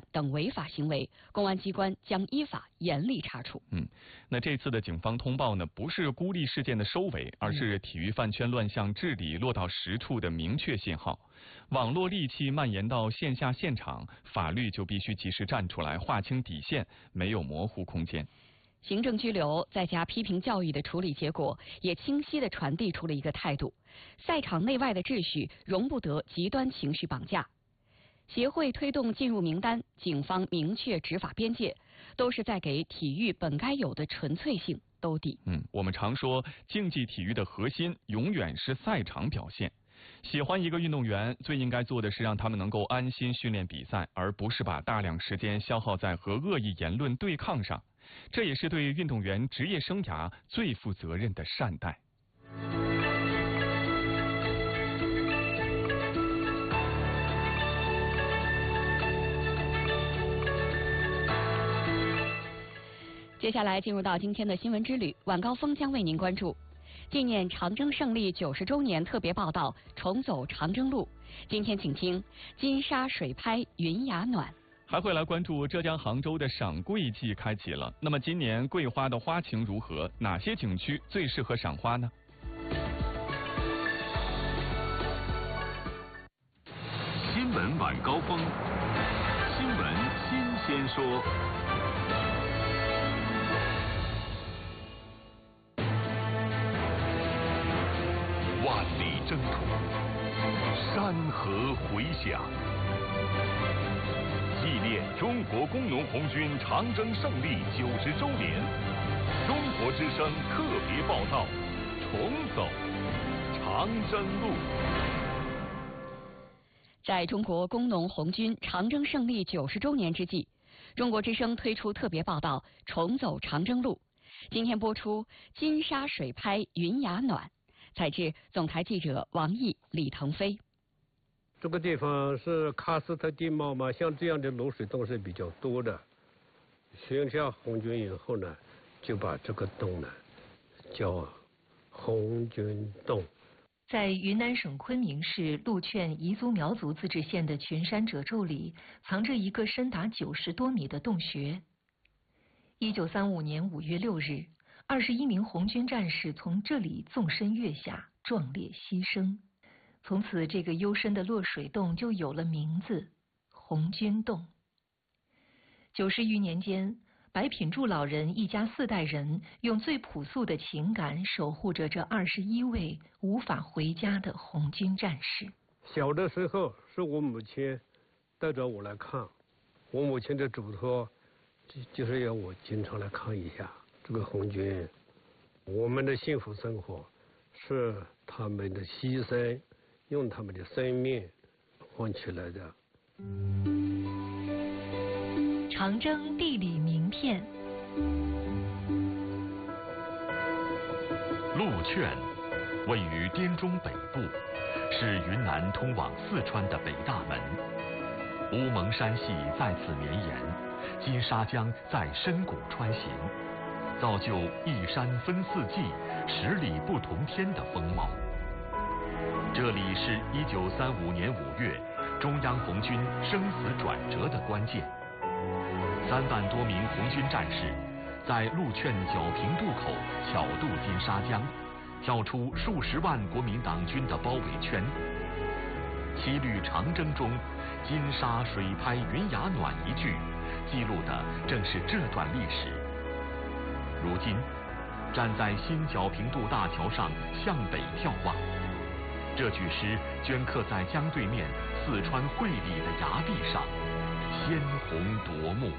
等违法行为，公安机关将依法严厉查处。 那这次的警方通报呢，不是孤立事件的收尾，而是体育饭圈乱象治理落到实处的明确信号。网络戾气蔓延到线下现场，法律就必须及时站出来，划清底线，没有模糊空间。 行政拘留再加批评教育的处理结果，也清晰地传递出了一个态度：赛场内外的秩序容不得极端情绪绑架。协会推动进入名单，警方明确执法边界，都是在给体育本该有的纯粹性兜底。 我们常说，竞技体育的核心永远是赛场表现。喜欢一个运动员，最应该做的是让他们能够安心训练比赛，而不是把大量时间消耗在和恶意言论对抗上。这也是对运动员职业生涯最负责任的善待。 接下来进入到今天的新闻之旅，晚高峰将为您关注纪念长征胜利90周年特别报道，重走长征路。今天请听金沙水拍云崖暖。 还会来关注浙江杭州的赏桂季开启了，那么今年桂花的花情如何？哪些景区最适合赏花呢？ 新闻晚高峰，新闻新鲜说。万里征途，山河回响。纪念中国工农红军长征胜利90周年，中国之声特别报道：重走长征路。 在中国工农红军长征胜利90周年之际，中国之声推出特别报道《重走长征路》。今天播出金沙水拍云崖暖，采制总台记者王毅、李腾飞。 这个地方是喀斯特地貌嘛，像这样的露水洞是比较多的。选下红军以后呢，就把这个洞呢叫红军洞。 在云南省昆明市禄劝彝族苗族自治县的群山褶皱里，藏着一个深达90多米的洞穴。1935年5月6日，21名红军战士从这里纵身跃下，壮烈牺牲。从此，这个幽深的落水洞就有了名字——红军洞。90余年间，白品柱老人一家4代人用最朴素的情感守护着这21位无法回家的红军战士。 小的时候是我母亲带着我来看，我母亲的嘱托就是要我经常来看一下这个红军。我们的幸福生活是他们的牺牲，用他们的生命换起来的。 长征地理名片。 禄劝位于滇中北部，是云南通往四川的北大门。乌蒙山系在此绵延，金沙江在深谷穿行，造就一山分四季、10里不同天的风貌。这里是1935年5月中央红军生死转折的关键。3万多名红军战士在禄劝皎平渡口巧渡金沙江，跳出数十万国民党军的包围圈。7旅长征中，金沙水拍云崖暖一句，记录的正是这段历史。如今，站在新皎平渡大桥上向北眺望，这句诗镌刻在江对面四川会理的崖壁上，鲜红夺目。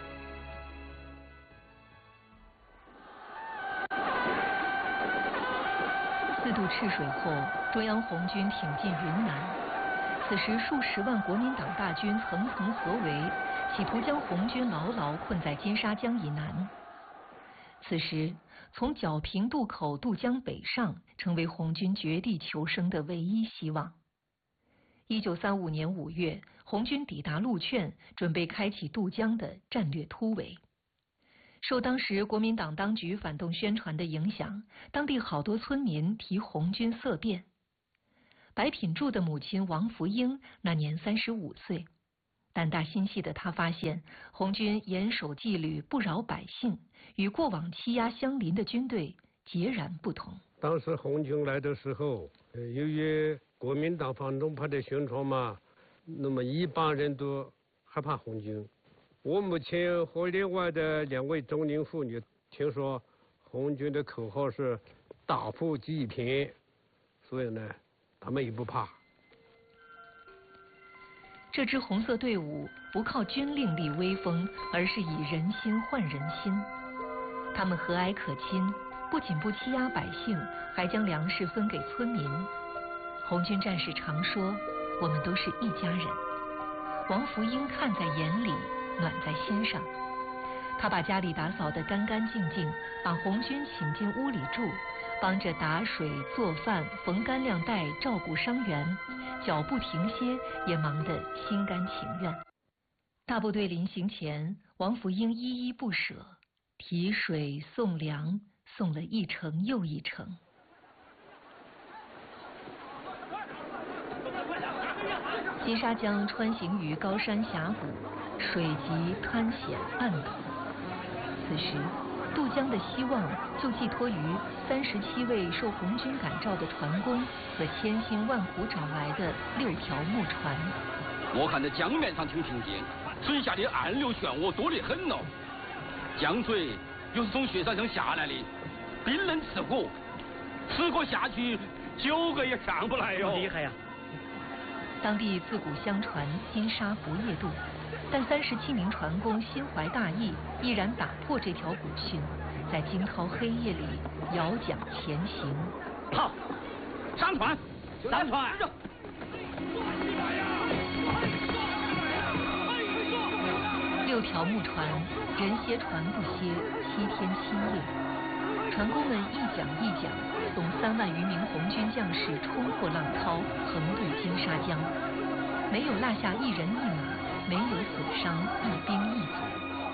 4渡赤水后，中央红军挺进云南。此时，数十万国民党大军层层合围，企图将红军牢牢困在金沙江以南。此时，从皎平渡口渡江北上，成为红军绝地求生的唯一希望。1935年5月，红军抵达禄劝，准备开启渡江的战略突围。受当时国民党当局反动宣传的影响，当地好多村民提红军色变。白品柱的母亲王福英那年35岁， 胆大心细的他发现，红军严守纪律，不扰百姓，与过往欺压乡邻的军队截然不同。 当时红军来的时候，由于国民党反动派的宣传嘛，那么一般人都害怕红军。我母亲和另外的2位中年妇女听说红军的口号是打破济贫，所以呢，他们也不怕。 这支红色队伍不靠军令立威风，而是以人心换人心。他们和蔼可亲，不仅不欺压百姓，还将粮食分给村民。红军战士常说：“我们都是一家人。”王福英看在眼里，暖在心上。他把家里打扫得干干净净，把红军请进屋里住，帮着打水、做饭、缝干粮带，照顾伤员，脚不停歇，也忙得心甘情愿。大部队临行前，王福英依依不舍，提水送粮，送了一程又一程。金沙江穿行于高山峡谷，水急滩险暗陡。此时，渡江的希望就寄托于37位受红军感召的船工和千辛万苦找来的6条木船。 我看这江面上挺平静，水下的暗流漩涡多得很哦。江水又是从雪山上下来的，冰冷刺骨，10个下去9个也上不来哟。 厉害呀！ 当地自古相传金沙不夜渡，但37名船工心怀大义，毅然打破这条古训，在惊涛黑夜里摇桨前行。 好，上船，上船 ！6条木船，人歇船不歇，7天7夜，船工们一桨一桨，送3万余名红军将士冲破浪涛，横渡金沙江，没有落下一人一马，没有损伤一兵一卒。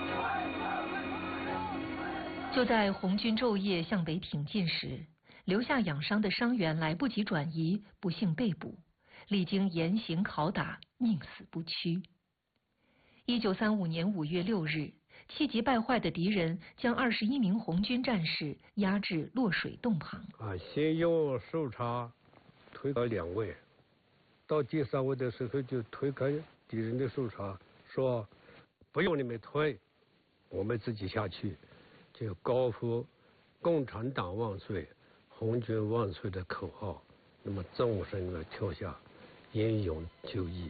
就在红军昼夜向北挺进时，留下养伤的伤员来不及转移，不幸被捕，历经严刑拷打，宁死不屈。1935年5月6日，气急败坏的敌人将21名红军战士押至落水洞旁。 先用手叉推开2位，到第3位的时候就推开敌人的手叉，说：“不用你们推，我们自己下去。”就高呼“共产党万岁，红军万岁”的口号，那么纵身的跳下，英勇就义。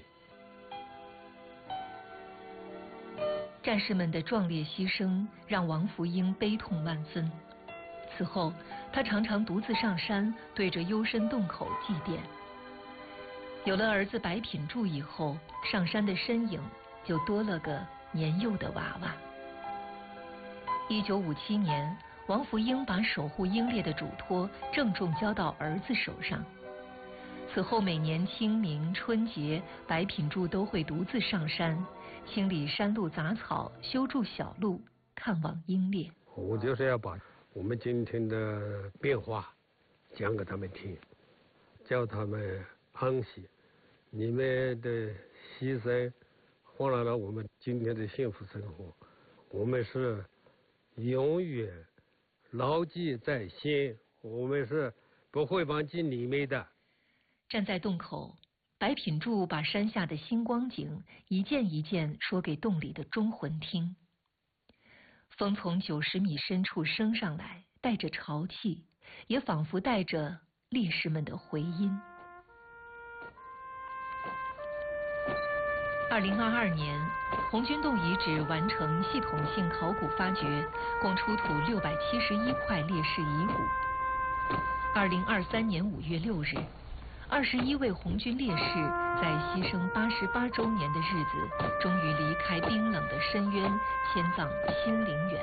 战士们的壮烈牺牲让王福英悲痛万分。此后，他常常独自上山，对着幽深洞口祭奠。有了儿子白品柱以后，上山的身影就多了个年幼的娃娃。1957年，王福英把守护英烈的嘱托郑重交到儿子手上。此后每年清明、春节，白品柱都会独自上山，清理山路杂草，修筑小路，看望英烈。 我就是要把我们今天的变化讲给他们听，叫他们安息。你们的牺牲换来了我们今天的幸福生活，我们是永远牢记在心，我们是不会忘记你们的。 站在洞口，白品柱把山下的星光景一件一件说给洞里的忠魂听。风从90米深处升上来，带着潮气，也仿佛带着烈士们的回音。2022年，红军洞遗址完成系统性考古发掘，共出土671块烈士遗骨。2023年5月6日，21位红军烈士在牺牲88周年的日子，终于离开冰冷的深渊，迁葬新陵园。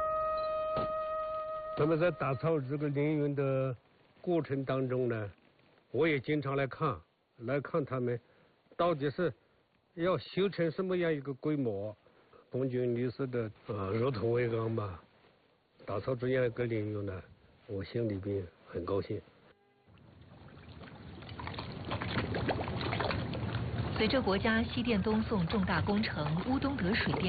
那么在打造这个陵园的过程当中呢，我也经常来看他们到底是要修成什么样一个规模。红军烈士的如土为安嘛，打造这样一个陵园呢，我心里边很高兴。 随着国家西电东送重大工程乌东德水电